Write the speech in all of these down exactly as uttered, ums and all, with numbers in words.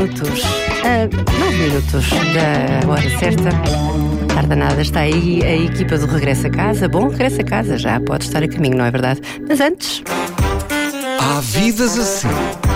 minutos. Ah, nove minutos da hora certa. Tarda nada, está aí a equipa do Regresso a Casa. Bom, regresso a casa, já pode estar a caminho, não é verdade? Mas antes... Há vidas assim.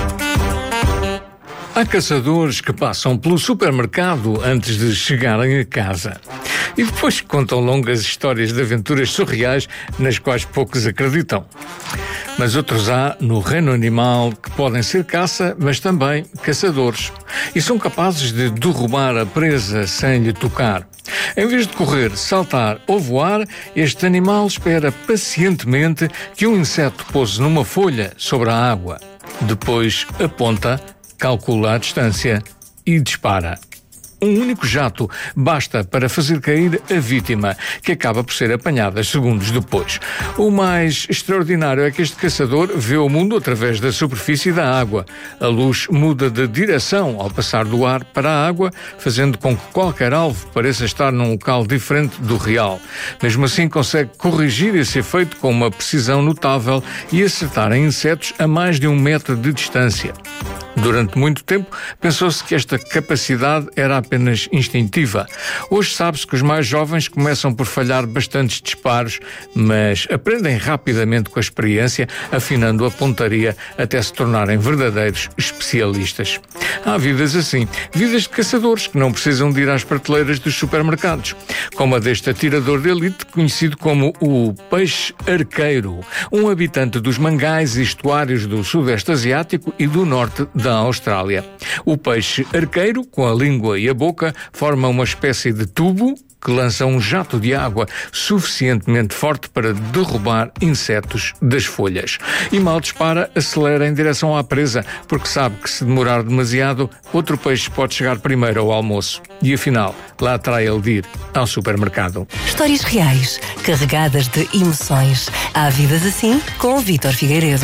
Há caçadores que passam pelo supermercado antes de chegarem a casa. E depois contam longas histórias de aventuras surreais nas quais poucos acreditam. Mas outros há no reino animal que podem ser caça, mas também caçadores. E são capazes de derrubar a presa sem lhe tocar. Em vez de correr, saltar ou voar, este animal espera pacientemente que um inseto pouse numa folha sobre a água. Depois aponta, calcula a distância e dispara. Um único jato basta para fazer cair a vítima, que acaba por ser apanhada segundos depois. O mais extraordinário é que este caçador vê o mundo através da superfície da água. A luz muda de direção ao passar do ar para a água, fazendo com que qualquer alvo pareça estar num local diferente do real. Mesmo assim, consegue corrigir esse efeito com uma precisão notável e acertar em insetos a mais de um metro de distância. Durante muito tempo, pensou-se que esta capacidade era apenas instintiva. Hoje sabe-se que os mais jovens começam por falhar bastantes disparos, mas aprendem rapidamente com a experiência, afinando a pontaria até se tornarem verdadeiros especialistas. Há vidas assim, vidas de caçadores que não precisam de ir às prateleiras dos supermercados, como a deste atirador de elite conhecido como o peixe arqueiro, um habitante dos mangais e estuários do Sudeste Asiático e do Norte da Austrália. O peixe arqueiro, com a língua e a boca, forma uma espécie de tubo que lança um jato de água suficientemente forte para derrubar insetos das folhas. E mal dispara, acelera em direção à presa, porque sabe que se demorar demasiado, outro peixe pode chegar primeiro ao almoço. E afinal, lá terá ele de ir ao supermercado. Histórias reais, carregadas de emoções. Há vidas assim com o Vítor Figueiredo.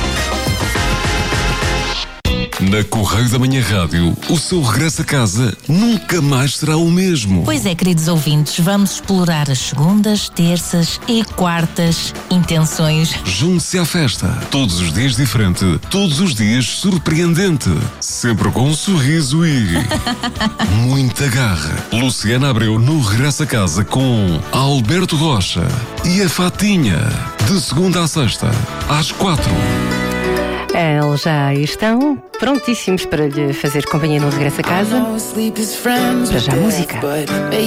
Na Correio da Manhã Rádio, o seu regresso a casa nunca mais será o mesmo. Pois é, queridos ouvintes, vamos explorar as segundas, terças e quartas intenções. Junte-se à festa. Todos os dias diferente, todos os dias surpreendente. Sempre com um sorriso e muita garra. Luciana Abreu no Regresso a Casa com Alberto Rocha e a Fatinha. De segunda a sexta, às quatro. Eles já estão prontíssimos para lhe fazer companhia no regresso a casa. Para já música.